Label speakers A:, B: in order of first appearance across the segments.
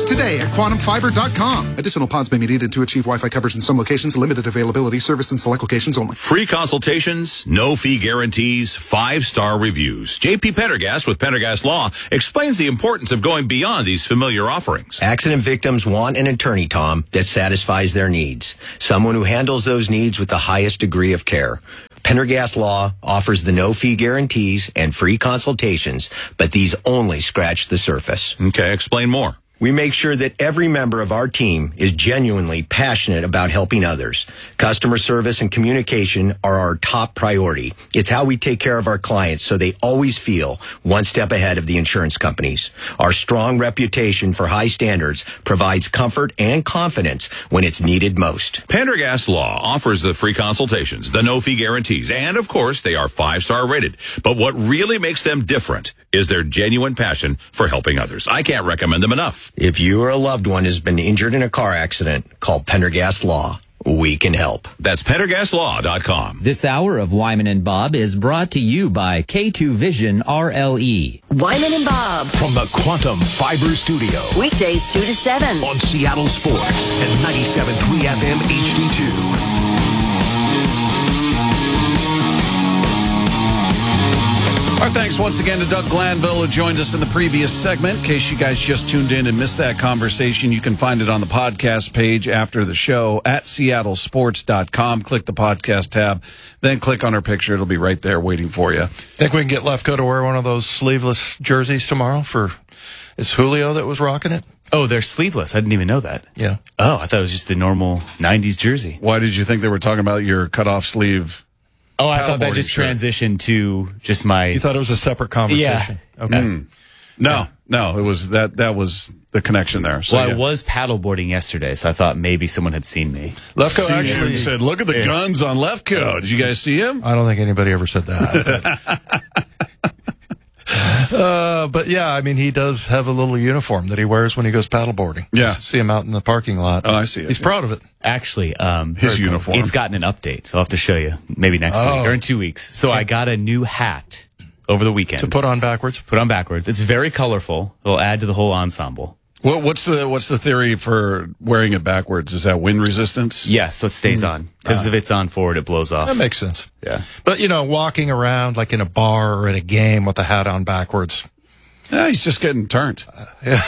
A: today at quantumfiber.com. Additional pods may be needed to achieve Wi-Fi coverage in some locations. Limited availability. Service in select locations only.
B: Free consultations, no fee guarantees, 5-star reviews. J.P. Pendergast with Pendergast Law explains the importance of going beyond these familiar offerings.
C: Accident victims want an attorney, Tom, that satisfies their needs. Someone who handles those needs with the highest degree of care. Pendergast Law offers the no-fee guarantees and free consultations, but these only scratch the surface.
B: Okay, explain more.
C: We make sure that every member of our team is genuinely passionate about helping others. Customer service and communication are our top priority. It's how we take care of our clients so they always feel one step ahead of the insurance companies. Our strong reputation for high standards provides comfort and confidence when it's needed most.
B: Pendergast Law offers the free consultations, the no-fee guarantees, and, of course, they are 5-star rated. But what really makes them different is their genuine passion for helping others. I can't recommend them enough.
C: If you or a loved one has been injured in a car accident, call Pendergast Law. We can help.
B: That's PendergastLaw.com.
D: This hour of Wyman and Bob is brought to you by K2 Vision RLE.
E: Wyman and Bob.
F: From the Quantum Fiber Studio.
E: Weekdays 2 to 7.
F: On Seattle Sports and 97.3 FM HD2.
G: Our thanks once again to Doug Glanville, who joined us in the previous segment. In case you guys just tuned in and missed that conversation, you can find it on the podcast page after the show at seattlesports.com. Click the podcast tab, then click on her picture. It'll be right there waiting for you.
H: Think we can get Lefko to wear one of those sleeveless jerseys tomorrow for... Is Julio that was rocking it?
I: Oh, they're sleeveless. I didn't even know that.
H: Yeah.
I: Oh, I thought it was just a normal 90s jersey.
G: Why did you think they were talking about your cutoff sleeve?
I: Oh, I thought that just transitioned to just my...
H: You thought it was a separate conversation?
I: Yeah.
H: Okay.
G: No, it was that was the connection there. So,
I: well, I was paddleboarding yesterday, so I thought maybe someone had seen me.
H: Lefko actually
G: said, look at the guns on Lefko. Did you guys see him?
H: I don't think anybody ever said that. But yeah, I mean, he does have a little uniform that he wears when he goes paddleboarding.
G: Yeah.
H: See him out in the parking lot.
G: Oh, I see it.
H: He's proud of it.
I: Actually,
G: his uniform.
I: It's gotten an update, so I'll have to show you maybe next week or in 2 weeks. So I got a new hat over the weekend.
H: To put on backwards?
I: Put on backwards. It's very colorful. It'll add to the whole ensemble.
G: What's the theory for wearing it backwards? Is that wind resistance?
I: Yes, so it stays on. Because if it's on forward, it blows off.
H: That makes sense.
I: Yeah.
H: But, walking around like in a bar or at a game with the hat on backwards.
G: Yeah, he's just getting turned.
H: Yeah.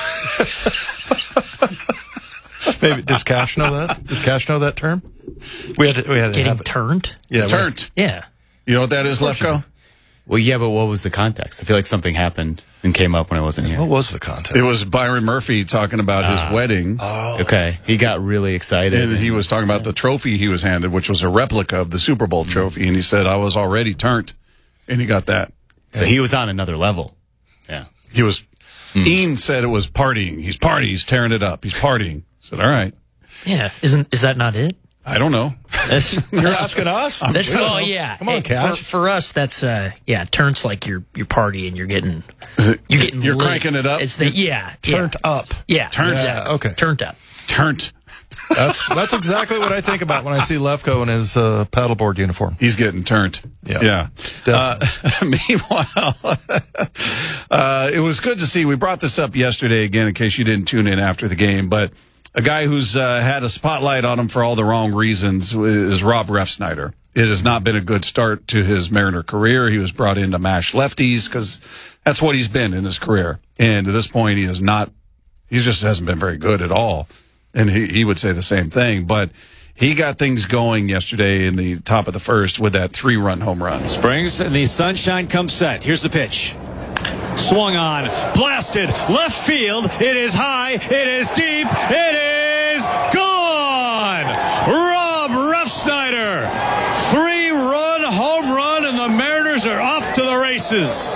H: Maybe does Cash know that? Does Cash know that term? We had to
J: getting
H: have it.
J: turned.
H: Yeah,
G: turned.
J: Yeah.
G: You know what that is, Lefko?
I: Well, yeah, but what was the context? I feel like something happened and came up when I wasn't here.
H: What was the context?
G: It was Byron Murphy talking about his wedding.
H: Oh.
I: Okay, he got really excited.
G: And he was talking about the trophy he was handed, which was a replica of the Super Bowl trophy. And he said, I was already turned. And he got that.
I: So he was on another level. Yeah.
G: He was... Ian said it was partying. He's partying. He's tearing it up. He's partying. I said, all right.
J: Yeah. Is that not it?
G: I don't know.
H: You're asking us?
J: Well, yeah.
H: Come on, Cash.
J: For us, that's turns like you're partying. You're getting
G: You're
J: lit.
G: cranking it up.
J: It's
H: Turned up.
J: Yeah.
G: Turned.
J: Yeah.
H: Okay.
J: Turned up.
G: Turned.
H: That's exactly what I think about when I see Lefko in his paddleboard uniform.
G: He's getting turned.
H: Yeah.
G: Meanwhile, it was good to see. We brought this up yesterday again in case you didn't tune in after the game, but a guy who's had a spotlight on him for all the wrong reasons is Rob Refsnyder. It has not been a good start to his Mariner career. He was brought in to mash lefties because that's what he's been in his career. And to this point, he just hasn't been very good at all. And he would say the same thing. But he got things going yesterday in the top of the first with that 3-run home run.
K: Springs and the sunshine comes set. Here's the pitch. Swung on, blasted, left field. It is high, it is deep, it is gone! Rob Refsnyder, 3-run home run, and the Mariners are off to the races.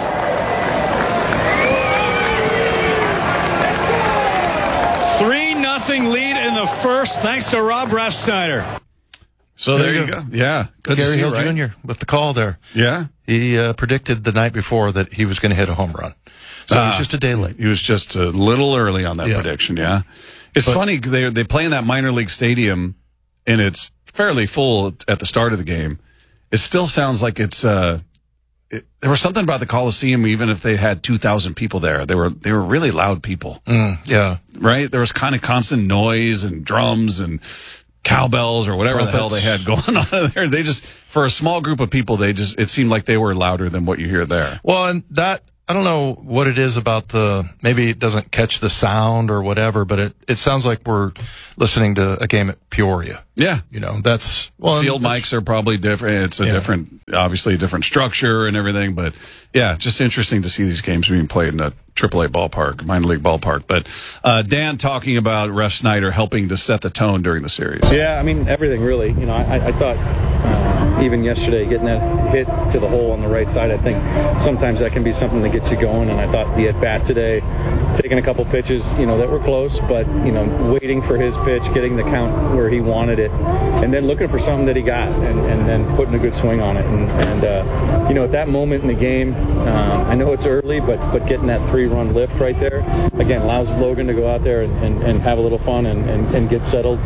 K: Nothing lead in the first, thanks to Rob Refsnyder.
G: So there you go. Yeah. Good
H: Gary
G: to see,
H: Hill
G: right?
H: Jr. with the call there.
G: Yeah.
H: He predicted the night before that he was going to hit a home run. So he was just a day late.
G: He was just a little early on that prediction, yeah. It's funny, they play in that minor league stadium, and it's fairly full at the start of the game. It still sounds like it's... there was something about the Coliseum, even if they had 2,000 people there. They were really loud people.
H: Yeah.
G: right? There was kind of constant noise and drums and cowbells or whatever the hell they had going on there. They just, for a small group of people, it seemed like they were louder than what you hear there.
H: Well, and that, I don't know what it is about maybe it doesn't catch the sound or whatever, but it sounds like we're listening to a game at Peoria.
G: Yeah.
H: That's,
G: field mics are probably different. It's a different, obviously a different structure and everything, but yeah, just interesting to see these games being played in a AAA ballpark, minor league ballpark. But Dan talking about Ref Snyder helping to set the tone during the series.
L: Yeah, I mean, everything really. I thought even yesterday getting that hit to the hole on the right side, I think sometimes that can be something that gets you going. And I thought the at-bat today, taking a couple pitches, that were close, but, waiting for his pitch, getting the count where he wanted it, and then looking for something that he got and then putting a good swing on it. And at that moment in the game, I know it's early, but getting that 3-run lift right there, again, allows Logan to go out there and have a little fun and get settled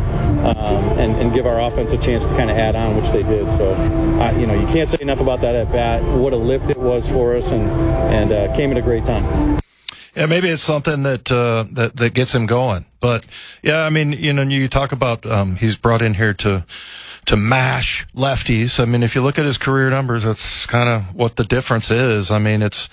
L: and give our offense a chance to kind of add on, which they did. So, you can't say enough about that at bat. What a lift it was for us, and came at a great time.
H: Yeah, maybe it's something that gets him going. But yeah, I mean, you talk about he's brought in here to mash lefties. I mean, if you look at his career numbers, that's kind of what the difference is. I mean, it's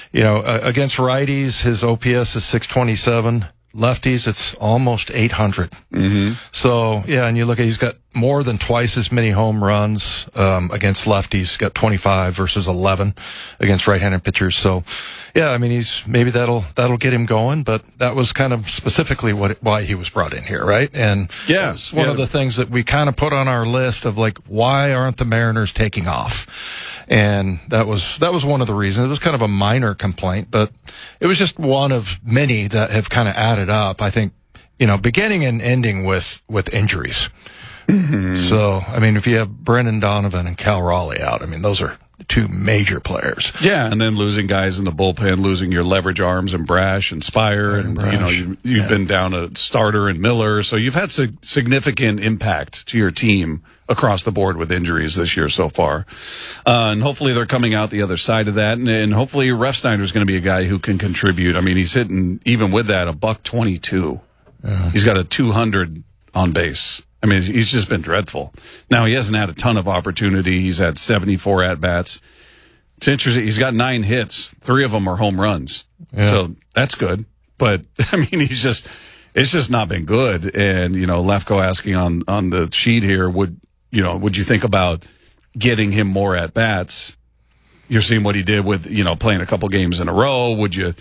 H: against righties, his OPS is 627. Lefties, it's almost 800. Mm-hmm. So, yeah, and you look at, he's got more than twice as many home runs against lefties. He's got 25 versus 11 against right-handed pitchers. So, yeah, I mean, maybe that'll get him going, but that was kind of specifically why he was brought in here, right? And
G: yeah,
H: it's one of the things that we kind of put on our list of like, why aren't the Mariners taking off? And that was one of the reasons. It was kind of a minor complaint, but it was just one of many that have kind of added up. I think, beginning and ending with injuries. Mm-hmm. So, I mean, if you have Brendan Donovan and Cal Raleigh out, I mean, those are two major players.
G: Yeah, and then losing guys in the bullpen, losing your leverage arms and Brash and Spire, and you've been down a starter and Miller, so you've had significant impact to your team across the board with injuries this year so far. And hopefully they're coming out the other side of that, and hopefully Ref Snyder's going to be a guy who can contribute. I mean, he's hitting, even with that, $122. Yeah. He's got a 200 on base. I mean, he's just been dreadful. Now, he hasn't had a ton of opportunity. He's had 74 at-bats. It's interesting. He's got 9 hits. 3 of them are home runs. Yeah. So that's good. But, I mean, it's just not been good. And, Lefko asking on the sheet here, would you think about getting him more at-bats? You're seeing what he did with, playing a couple games in a row. Would you,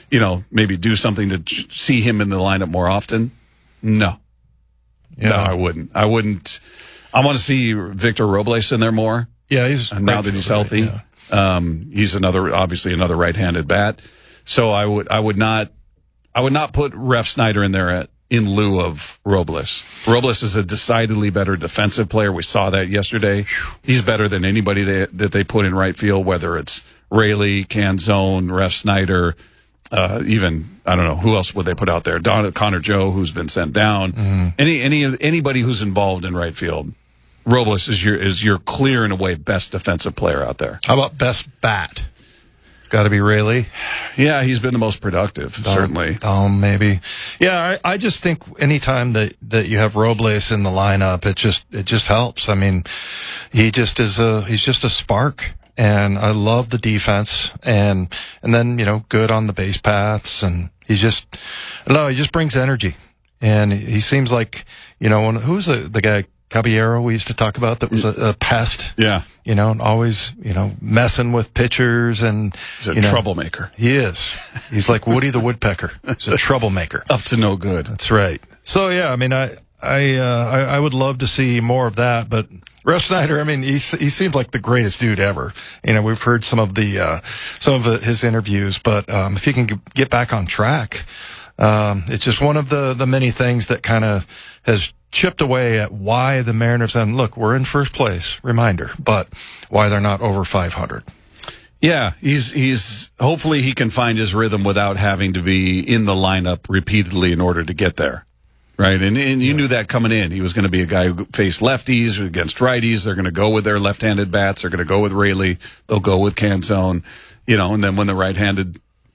G: maybe do something to see him in the lineup more often? No. Yeah. No, I wouldn't. I want to see Victor Robles in there more.
H: Yeah, he's
G: now that he's healthy. Yeah. He's obviously another right-handed bat. So I would not put Ref Snyder in there in lieu of Robles. Robles is a decidedly better defensive player. We saw that yesterday. He's better than anybody that they put in right field, whether it's Raley, Canzone, Ref Snyder. Even, I don't know, who else would they put out there? Connor Joe, who's been sent down. Mm-hmm. Anybody who's involved in right field. Robles is your clear and away best defensive player out there.
H: How about best bat? Got to be Raley.
G: Yeah, he's been the most productive, certainly.
H: Maybe. Yeah, I just think anytime that you have Robles in the lineup, it just helps. I mean, he's just a spark. And I love the defense, and then, good on the base paths, and he just brings energy. And he seems like, who's the guy, Caballero, we used to talk about, that was a pest.
G: Yeah.
H: And always, messing with pitchers, and
G: he's a troublemaker.
H: He is. He's like Woody the Woodpecker. He's a troublemaker.
G: Up to no good.
H: That's right. So yeah, I mean, I would love to see more of that, but Ref Snyder, I mean, he seems like the greatest dude ever. We've heard some of his interviews, but if he can get back on track, it's just one of the many things that kind of has chipped away at why the Mariners, and look, we're in first place, reminder, but why they're not over 500.
G: Yeah, he's hopefully he can find his rhythm without having to be in the lineup repeatedly in order to get there. Right, and you knew that coming in. He was going to be a guy who faced lefties against righties. They're going to go with their left-handed bats. They're going to go with Raley. They'll go with Canzone, and then when the right-handed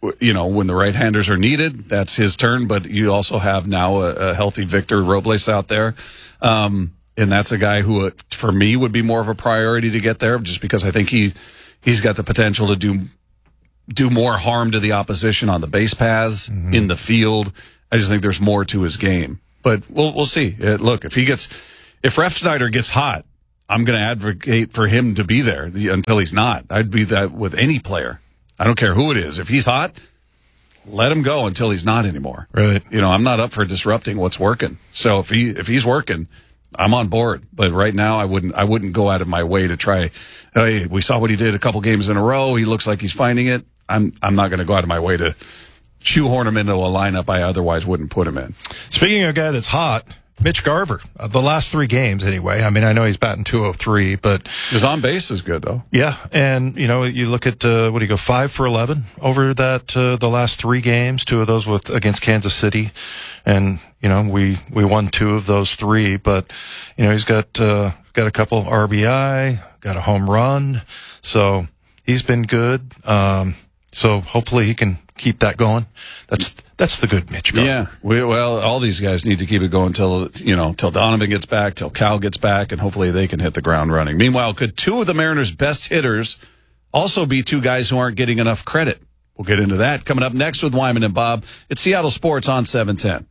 G: when the right-handers are needed, that's his turn. But you also have now a healthy Victor Robles out there. And that's a guy who, for me, would be more of a priority to get there, just because I think he's got the potential to do more harm to the opposition on the base paths, in the field. I just think there's more to his game. But we'll see. Look, if Refsnyder gets hot, I'm going to advocate for him to be there until he's not. I'd be that with any player. I don't care who it is. If he's hot, let him go until he's not anymore.
H: Right.
G: I'm not up for disrupting what's working. So if he's working, I'm on board. But right now, I wouldn't go out of my way to try. Hey, we saw what he did a couple games in a row. He looks like he's finding it. I'm not going to go out of my way to shoehorn him into a lineup I otherwise wouldn't put him in.
H: Speaking of a guy that's hot, Mitch Garver, the last 3 games anyway. I mean, I know he's batting .203, but
G: his on base is good though.
H: Yeah, and you look at what do you go 5 for 11 over that the last 3 games. 2 of those against Kansas City, and we won 2 of those 3. But he's got a couple RBI, got a home run, so he's been good. So hopefully he can keep that going. That's the good Mitch Garver.
G: Yeah. Well, all these guys need to keep it going till Donovan gets back, till Cal gets back, and hopefully they can hit the ground running. Meanwhile, could 2 of the Mariners' best hitters also be 2 guys who aren't getting enough credit? We'll get into that coming up next with Wyman and Bob. It's Seattle Sports on 710.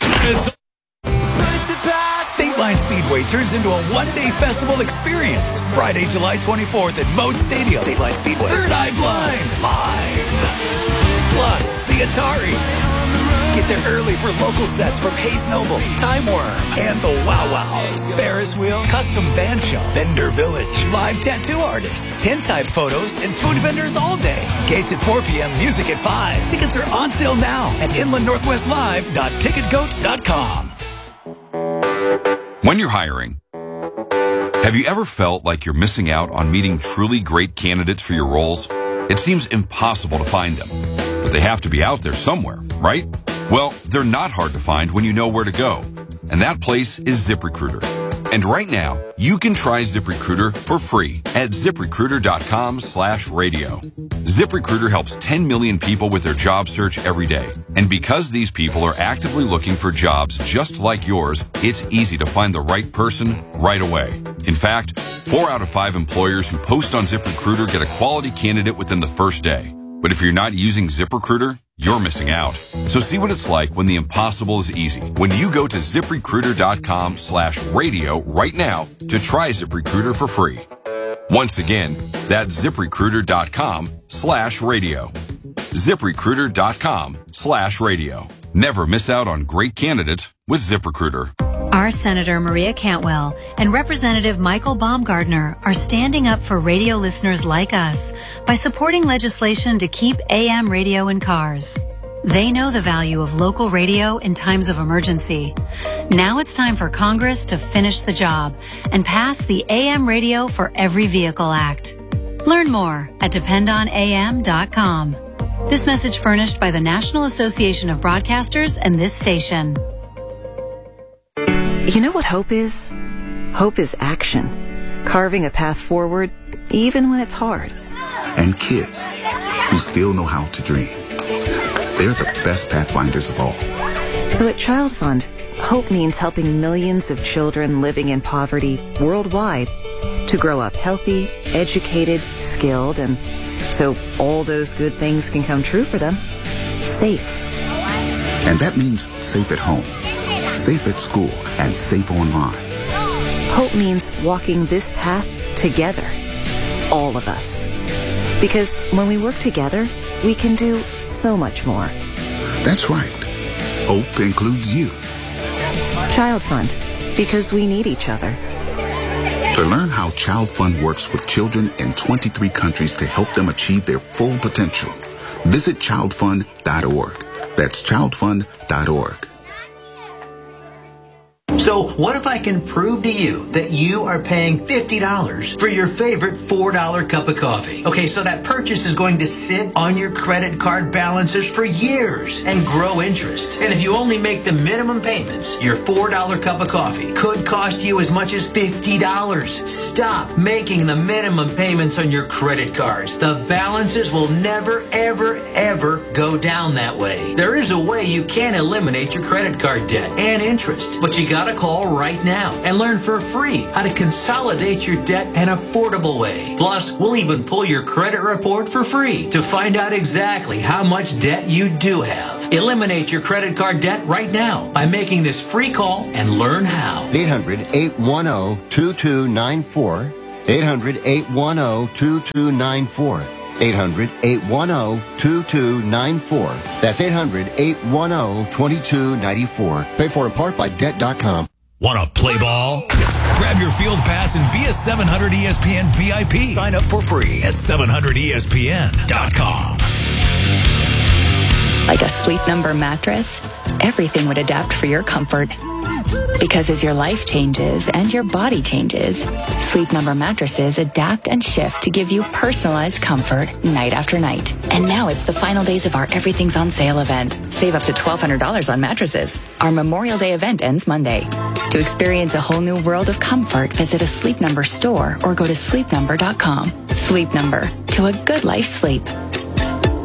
M: State Line Speedway turns into a one-day festival experience. Friday, July 24th at Moat Stadium. State Line Speedway. Third Eye Blind live. Plus, the Ataris. Get there early for local sets from Hayes Noble, Time Worm, and the Wow Wows. Ferris wheel, custom van show, vendor village, live tattoo artists, tintype photos, and food vendors all day. Gates at 4 p.m., music at 5. Tickets are on sale now at inlandnorthwestlive.ticketgoat.com.
N: When you're hiring, have you ever felt like you're missing out on meeting truly great candidates for your roles? It seems impossible to find them, but they have to be out there somewhere, right? Well, they're not hard to find when you know where to go, and that place is ZipRecruiter. And right now, you can try ZipRecruiter for free at ZipRecruiter.com/radio. ZipRecruiter helps 10 million people with their job search every day. And because these people are actively looking for jobs just like yours, it's easy to find the right person right away. In fact, 4 out of 5 employers who post on ZipRecruiter get a quality candidate within the first day. But if you're not using ZipRecruiter, you're missing out. So see what it's like when the impossible is easy. When you go to ZipRecruiter.com/radio right now to try ZipRecruiter for free. Once again, that's ZipRecruiter.com/radio. ZipRecruiter.com/radio. Never miss out on great candidates with ZipRecruiter.
O: Our Senator Maria Cantwell and Representative Michael Baumgardner are standing up for radio listeners like us by supporting legislation to keep AM radio in cars. They know the value of local radio in times of emergency. Now it's time for Congress to finish the job and pass the AM Radio for Every Vehicle Act. Learn more at dependonam.com. This message furnished by the National Association of Broadcasters and this station.
P: You know what hope is? Hope is action. Carving a path forward, even when it's hard.
Q: And kids who still know how to dream. They're the best pathfinders of all.
P: So at Child Fund, hope means helping millions of children living in poverty worldwide to grow up healthy, educated, skilled, and so all those good things can come true for them. Safe.
Q: And that means safe at home, safe at school, and safe online.
P: Hope means walking this path together. All of us. Because when we work together, we can do so much more.
Q: That's right. Hope includes you.
P: Child Fund, because we need each other.
Q: To learn how Child Fund works with children in 23 countries to help them achieve their full potential, visit childfund.org. That's childfund.org.
R: So what if I can prove to you that you are paying $50 for your favorite $4 cup of coffee? Okay, so that purchase is going to sit on your credit card balances for years and grow interest. And if you only make the minimum payments, your $4 cup of coffee could cost you as much as $50. Stop making the minimum payments on your credit cards. The balances will never, ever, ever go down that way. There is a way you can eliminate your credit card debt and interest, but you gotta call right now and learn for free how to consolidate your debt an affordable way. Plus, we'll even pull your credit report for free to find out exactly how much debt you do have. Eliminate your credit card debt right now by making this free call and learn how.
S: 800-810-2294. 800-810-2294. 800-810-2294. That's 800-810-2294. Paid for in part by Debt.com.
M: Want to play ball? Grab your field pass and be a 700 ESPN VIP. Sign up for free at 700ESPN.com.
T: Like a Sleep Number mattress, everything would adapt for your comfort. Because as your life changes and your body changes, Sleep Number mattresses adapt and shift to give you personalized comfort night after night. And now it's the final days of our Everything's on Sale event. Save up to $1,200 on mattresses. Our Memorial Day event ends Monday. To experience a whole new world of comfort, visit a Sleep Number store or go to sleepnumber.com. Sleep Number. To a good life sleep.